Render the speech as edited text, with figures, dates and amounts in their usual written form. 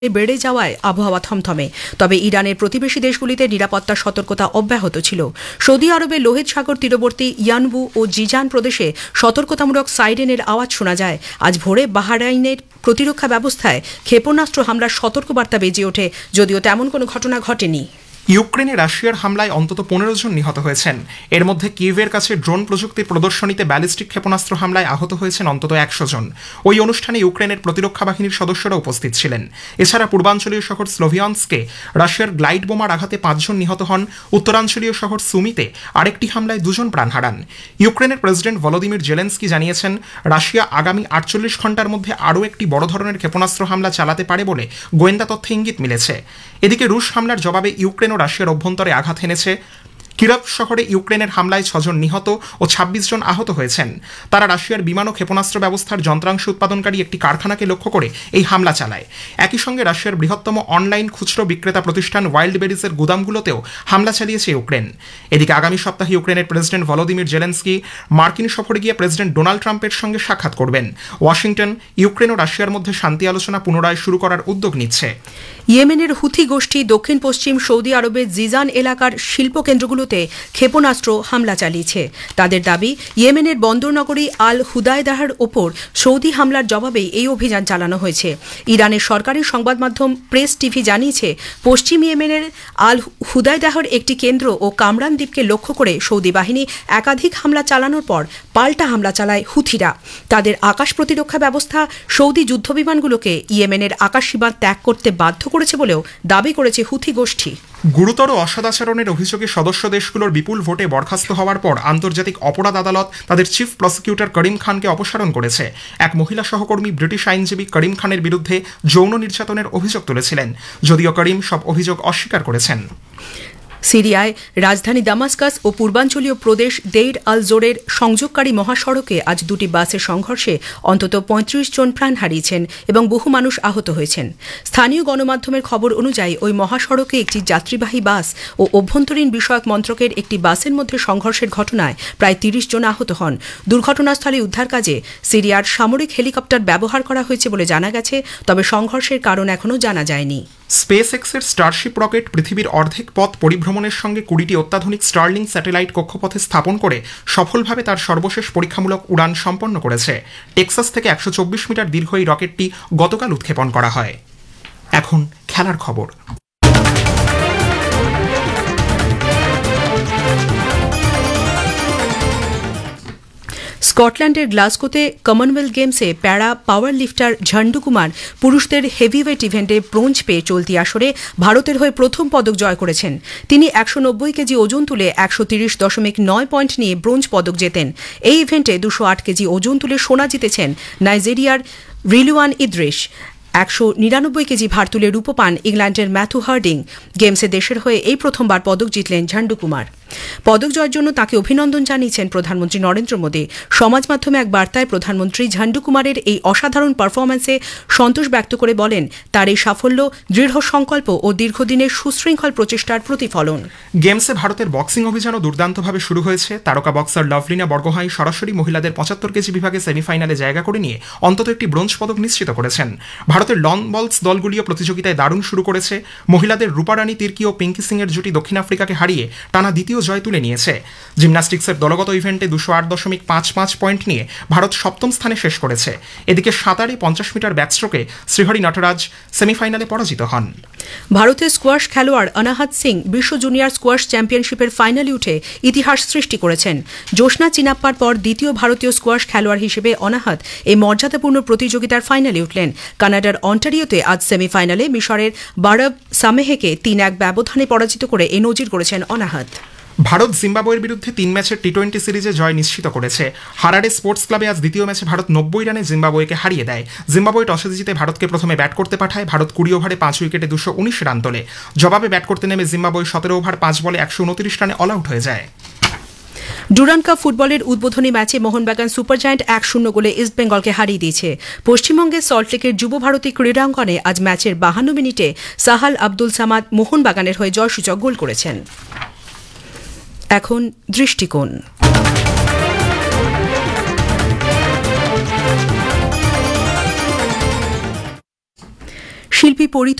বেড়ে যাওয়ায় আবহাওয়া থমথমে। তবে ইরানের প্রতিবেশী দেশগুলিতে নিরাপত্তা সতর্কতা অব্যাহত ছিল। সৌদি আরবের লোহিত সাগর তীরবর্তী ইয়ানবু ও জিজান প্রদেশে সতর্কতামূলক সাইরেনের আওয়াজ শোনা যায়। আজ ভোরে বাহরাইনের প্রতিরক্ষা ব্যবস্থায় ক্ষেপণাস্ত্র হামলার সতর্কবার্তা বেজে ওঠে, যদিও তেমন কোনো ঘটনা ঘটেনি। ইউক্রেনে রাশিয়ার হামলায় অন্তত 15 জন নিহত হয়েছেন। এর মধ্যে কিয়েভের কাছে ড্রোন প্রযুক্তির প্রদর্শনীতে ব্যালিস্টিক ক্ষেপণাস্ত্র হামলায় আহত হয়েছেন অন্তত 100 জন। ওই অনুষ্ঠানে ইউক্রেনের প্রতিরক্ষা বাহিনীর সদস্যরা উপস্থিত ছিলেন। এছাড়া পূর্বাঞ্চলীয় শহর স্লোভিয়ানস্কে রাশিয়ার গ্লাইড বোমার আঘাতে 5 জন নিহত হন। উত্তরাঞ্চলীয় শহর সুমিতে আরেকটি হামলায় 2 জন প্রাণ হারান। ইউক্রেনের প্রেসিডেন্ট ভলোদিমির জেলেনস্কি জানিয়েছেন, রাশিয়া আগামী 48 ঘণ্টার মধ্যে আরও একটি বড় ধরনের ক্ষেপণাস্ত্র হামলা চালাতে পারে বলে গোয়েন্দা তথ্যে ইঙ্গিত মিলেছে। এদিকে রুশ হামলার জবাবে ইউক্রেন ও রাশিয়ার অভ্যন্তরে আঘাত হেনেছে। কিরভ শহরে ইউক্রেনের হামলায় 6 জন নিহত ও 26 জন আহত হয়েছেন। তারা রাশিয়ার বিমান ও ক্ষেপণাস্ত্র ব্যবস্থার যন্ত্রাংশ উৎপাদনকারী একটি কারখানাকে লক্ষ্য করে এই হামলা চালায়। একই সঙ্গে রাশিয়ার বৃহত্তম অনলাইন খুচরো বিক্রেতা প্রতিষ্ঠান ওয়াইল্ড বেরিজের গুদামগুলোতেও হামলা চালিয়েছে ইউক্রেন। এদিকে আগামী সপ্তাহে ইউক্রেনের প্রেসিডেন্ট ভলোদিমির জেলেনস্কি মার্কিন সফরে গিয়ে প্রেসিডেন্ট ডোনাল্ড ট্রাম্পের সঙ্গে সাক্ষাৎ করবেন। ওয়াশিংটন ইউক্রেন ও রাশিয়ার মধ্যে শান্তি আলোচনা পুনরায় শুরু করার উদ্যোগ নিচ্ছে। ইয়েমেনের হুথি গোষ্ঠী দক্ষিণ পশ্চিম সৌদি আরবের জিজান এলাকার শিল্পকেন্দ্রগুলোতে ক্ষেপণাস্ত্র হামলা চালিয়েছে। তাদের দাবি, ইয়েমেনের বন্দরনগরী আল হুদায়দাহর ওপর সৌদি হামলার জবাবেই এই অভিযান চালানো হয়েছে। ইরানের সরকারি সংবাদ মাধ্যম প্রেস টিভি জানিয়েছে, পশ্চিম ইয়েমেনের আল হুদায়দাহর একটি কেন্দ্র ও কামরান দ্বীপকে লক্ষ্য করে সৌদি বাহিনী একাধিক হামলা চালানোর পর পাল্টা হামলা চালায় হুথিরা। তাদের আকাশ প্রতিরক্ষা ব্যবস্থা সৌদি যুদ্ধবিমানগুলোকে ইয়েমেনের আকাশসীমা ত্যাগ করতে বাধ্য করেছে বলেও দাবি করেছে হুথি গোষ্ঠী। গুরুতর অসদাচরণের অভিযোগে সদস্য দেশগুলোর বিপুল ভোটে বরখাস্ত হওয়ার পর আন্তর্জাতিক অপরাধ আদালত তাদের চিফ প্রসিকিউটর করিম খানকে অপসারণ করেছে। এক মহিলা সহকর্মী ব্রিটিশ আইনজীবী করিম খানের বিরুদ্ধে যৌন নির্যাতনের অভিযোগ তুলেছিলেন, যদিও করিম সব অভিযোগ অস্বীকার করেছেন। সিরিয়ায় রাজধানী দামাস্কাস ও পূর্বাঞ্চলীয় প্রদেশ দেইর আল জোরের সংযোগকারী মহাসড়কে আজ দুটি বাসের সংঘর্ষে অন্তত 35 জন প্রাণ হারিয়েছেন এবং বহু মানুষ আহত হয়েছেন। স্থানীয় গণমাধ্যমের খবর অনুযায়ী ওই মহাসড়কে একটি যাত্রীবাহী বাস ও অভ্যন্তরীণ বিষয়ক মন্ত্রকের একটি বাসের মধ্যে সংঘর্ষের ঘটনায় প্রায় 30 জন আহত হন। দুর্ঘটনাস্থলে উদ্ধার কাজে সিরিয়ার সামরিক হেলিকপ্টার ব্যবহার করা হয়েছে বলে জানা গেছে, তবে সংঘর্ষের কারণ এখনও জানা যায়নি। স্পেস এক্সের স্টারশিপ রকেট পৃথিবীর অর্ধেক পথ পরিভ্রমণের সঙ্গে 20টি অত্যাধুনিক স্টার্লিং স্যাটেলাইট কক্ষপথে স্থাপন করে সফলভাবে তার সর্বশেষ পরীক্ষামূলক উড়ান সম্পন্ন করেছে। টেক্সাস থেকে 124 মিটার দীর্ঘ এই রকেটটি গতকাল উৎক্ষেপণ করা হয়। এখন খেলার খবর। স্কটল্যান্ডের গ্লাসগোতে কমনওয়েলথ গেমসে প্যারা পাওয়ার লিফটার ঝান্ডু কুমার পুরুষদের হেভিওয়েট ইভেন্টে ব্রোঞ্জ পেয়ে চলতি আসরে ভারতের হয়ে প্রথম পদক জয় করেছেন। তিনি 190 কেজি ওজন তুলে 130.9 পয়েন্ট নিয়ে ব্রোঞ্জ পদক জেতেন। এই ইভেন্টে 208 কেজি ওজন তুলে সোনা জিতেছেন নাইজেরিয়ার রিলুয়ান ইদ্রিস। 199 কেজি ভার তুলে রূপ পান ইংল্যান্ডের ম্যাথু হার্ডিং। গেমসে দেশের হয়ে এই প্রথমবার পদক জিতলেন ঝান্ডু কুমার। পদক জয়ের জন্য তাকে অভিনন্দন জানিয়েছেন প্রধানমন্ত্রী নরেন্দ্র মোদী। সমাজ মাধ্যমে এক বার্তায় প্রধানমন্ত্রী ঝান্ডু কুমারের এই অসাধারণ পারফরম্যান্সে সন্তোষ ব্যক্ত করে বলেন, তার এই সাফল্য দৃঢ় সংকল্প ও দীর্ঘদিনের সুশৃঙ্খল প্রচেষ্টার প্রতিফলন। গেমসে ভারতের বক্সিং অভিযানও দুর্দান্তভাবে শুরু হয়েছে। তারকা বক্সার লভলিনা বরগোহাঁই সরাসরি মহিলাদের 75 কেজি বিভাগে সেমিফাইনালে জায়গা করে নিয়ে অন্তত একটি ব্রোঞ্জ পদক নিশ্চিত করেছেন। ভারতের লন বলস দলগুলিও প্রতিযোগিতায় দারুণ শুরু করেছে। মহিলাদের রূপারানী তির্কি ও পিঙ্কি সিং এর জুটি দক্ষিণ আফ্রিকাকে হারিয়ে টানা দ্বিতীয় জয় তুলে নিয়েছে। জিমন্যাস্টিক্সের দলগত ইভেন্টে 208.55 পয়েন্ট নিয়ে ভারত সপ্তম স্থানে শেষ করেছে। এদিকে সাঁতারে 50 মিটার ব্যাকস্ট্রোকে শ্রীহরি নটরাজ সেমিফাইনালে পরাজিত হন। ভারতের স্কোয়াশ খেলোয়াড় অনাহত সিং বিশ্ব জুনিয়র স্কোয়াশ চ্যাম্পিয়নশিপের ফাইনালে উঠে ইতিহাস সৃষ্টি করেছেন। জোসনা চিনাপ্পার পর দ্বিতীয় ভারতীয় স্কোয়াশ খেলোয়াড় হিসেবে অনাহত এই মর্যাদাপূর্ণ প্রতিযোগিতার ফাইনালে উঠলেন। কানাডার অন্টারিওতে আজ সেমিফাইনালে মিশরের বারব সামেহেকে 3-1 ব্যবধানে পরাজিত করে এই নজির করেছেন অনাহত। ভারত জিম্বাবুয়ের বিরুদ্ধে 3 ম্যাচের টি-20 সিরিজে জয় নিশ্চিত করেছে। হারারে স্পোর্টস ক্লাবে আজ দ্বিতীয় ম্যাচে ভারত 90 রানে জিম্বাবুয়েকে হারিয়ে দেয়। জিম্বাবুয়ে টসে জিতে ভারতকে প্রথমে ব্যাট করতে পাঠায়। ভারত 20 ওভারে 5 উইকেটে 219 রান তোলে। জবাবে ব্যাট করতে নেমে জিম্বাবুয়ে 17 ওভার 5 বলে 129 রানে অল আউট হয়ে যায়। ডুরান্ড কাপ ফুটবলের উদ্বোধনী ম্যাচে মোহনবাগান সুপার জায়ান্ট 1-0 গোলে ইস্টবেঙ্গলকে হারিয়ে দিয়েছে। পশ্চিমবঙ্গের সল্টলেকের যুব ভারতী ক্রীড়াঙ্গনে আজ ম্যাচের 52 মিনিটে সাহাল আব্দুল সামাদ মোহনবাগানের হয়ে জয়সূচক গোল করেছেন। এখন দৃষ্টিকোণ। শিল্পী পরিত